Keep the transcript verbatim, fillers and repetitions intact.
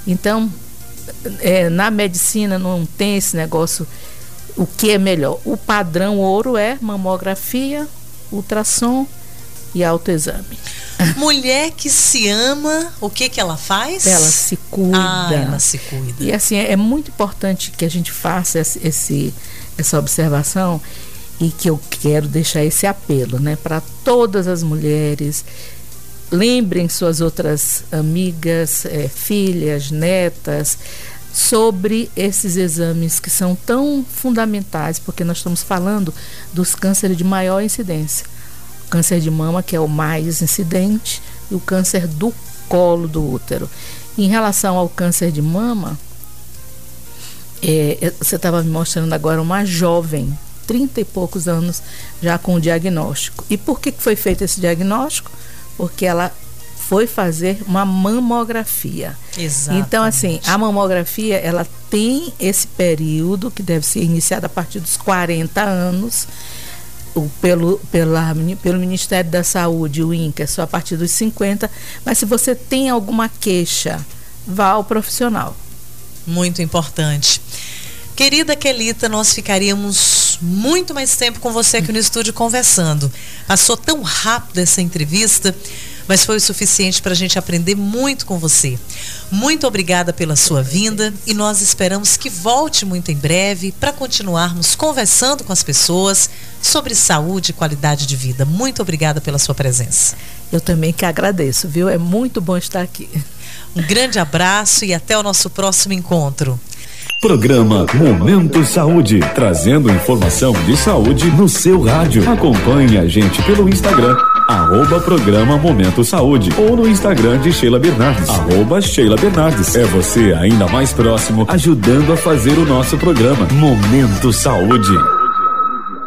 Então, é, na medicina não tem esse negócio, o que é melhor. O padrão ouro é mamografia, ultrassom e autoexame. Mulher que se ama, o que que ela faz? Ela se cuida. Ah, ela se cuida. E assim, é, é muito importante que a gente faça esse, esse, essa observação, e que eu quero deixar esse apelo, né, para todas as mulheres. Lembrem suas outras amigas, é, filhas, netas, sobre esses exames que são tão fundamentais, porque nós estamos falando dos cânceres de maior incidência. O câncer de mama, que é o mais incidente, e o câncer do colo do útero. Em relação ao câncer de mama, é, você estava me mostrando agora uma jovem, trinta e poucos anos, já com o diagnóstico. E por que foi feito esse diagnóstico? Porque ela foi fazer uma mamografia. Exatamente. Então, assim, a mamografia, ela tem esse período que deve ser iniciado a partir dos quarenta anos, o, pelo, pela, pelo Ministério da Saúde, o INCA, é só a partir dos cinquenta, mas se você tem alguma queixa, vá ao profissional. Muito importante. Querida Quelita, nós ficaríamos muito mais tempo com você aqui no estúdio conversando. Passou tão rápido essa entrevista, mas foi o suficiente para a gente aprender muito com você. Muito obrigada pela sua vinda, e nós esperamos que volte muito em breve para continuarmos conversando com as pessoas sobre saúde e qualidade de vida. Muito obrigada pela sua presença. Eu também que agradeço, viu? É muito bom estar aqui. Um grande abraço e até o nosso próximo encontro. Programa Momento Saúde, trazendo informação de saúde no seu rádio. Acompanhe a gente pelo Instagram, arroba Programa Momento Saúde, ou no Instagram de Sheila Bernardes, arroba Sheila Bernardes. É você ainda mais próximo, ajudando a fazer o nosso programa Momento Saúde.